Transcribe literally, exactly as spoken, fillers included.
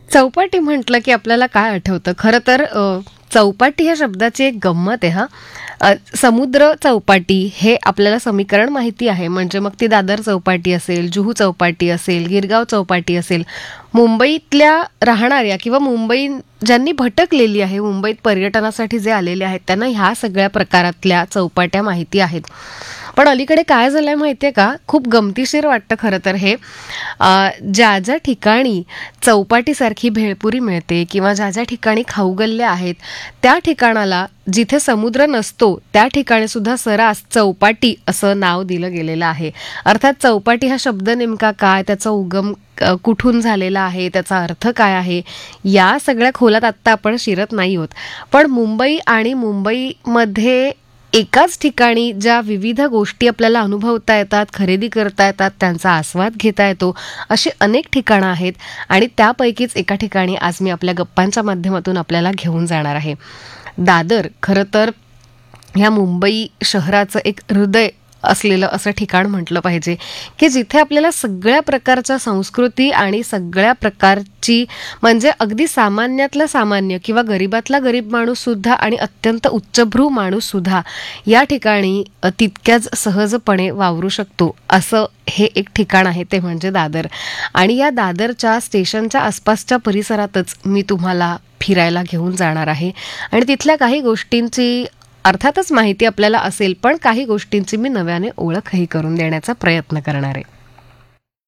चौपाटी म्हटलं की आपल्याला काय आठवतं? खरं तर अ, चौपाटी ह्या शब्दाची एक गंमत आहे हां. अ, समुद्र चौपाटी हे आपल्याला समीकरण माहिती आहे. म्हणजे मग ती दादर चौपाटी असेल, जुहू चौपाटी असेल, गिरगाव चौपाटी असेल. मुंबईतल्या राहणाऱ्या किंवा मुंबई ज्यांनी भटकलेली आहे, मुंबईत पर्यटनासाठी जे आलेले आहेत, त्यांना ह्या सगळ्या प्रकारातल्या चौपाट्या माहिती आहेत. पण अलीकडे काय झालंय माहितीये का? खूप गमतीशीर वाटतं खरं तर हे. अ, ज्या ज्या ठिकाणी चौपाटीसारखी भेळपुरी मिळते किंवा ज्या ज्या ठिकाणी खाऊगल्ल्या आहेत, त्या ठिकाणाला जिथे समुद्र नसतो त्या ठिकाणी सुद्धा सरास चौपाटी असं नाव दिलं गेलेलं आहे. अर्थात चौपाटी हा शब्द नेमका काय, त्याचा उगम अ, कुठून झालेला आहे, त्याचा अर्थ काय आहे, या सगळ्या खोलात आत्ता आपण शिरत नाही आहोत. पण मुंबई आणि मुंबईमध्ये एकाच ठिकाणी ज्या विविध गोष्टी आपल्याला अनुभवता येतात, खरेदी करता येतात, त्यांचा आस्वाद घेता येतो, अशी अनेक ठिकाणं आहेत आणि त्यापैकीच एका ठिकाणी आज मी आपल्या गप्पांच्या माध्यमातून आपल्याला घेऊन जाणार आहे. दादर खरं तर ह्या मुंबई शहराचं एक हृदय असलेलं असं ठिकाण म्हटलं पाहिजे, की जिथे आपल्याला सगळ्या प्रकारच्या संस्कृती आणि सगळ्या प्रकारची म्हणजे अगदी सामान्यातला सामान्य किंवा गरीबातला गरीब माणूस सुद्धा आणि अत्यंत उच्चभ्रू माणूस सुद्धा या ठिकाणी अ, तितक्याच सहजपणे वावरू शकतो असं हे एक ठिकाण आहे, ते म्हणजे दादर. आणि या दादरच्या स्टेशनच्या आसपासच्या परिसरातच मी तुम्हाला फिरायला घेऊन जाणार आहे आणि तिथल्या काही गोष्टींची अर्थातच माहिती आपल्याला असेल, पण काही गोष्टींची मी नव्याने ओळखही करून देण्याचा प्रयत्न करणार आहे.